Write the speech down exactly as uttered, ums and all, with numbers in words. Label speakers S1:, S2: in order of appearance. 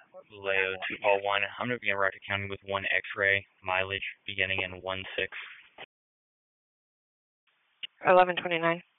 S1: Leo two Paul one. I'm going to begin route counting with one X-ray, mileage beginning in one six.
S2: eleven twenty-nine.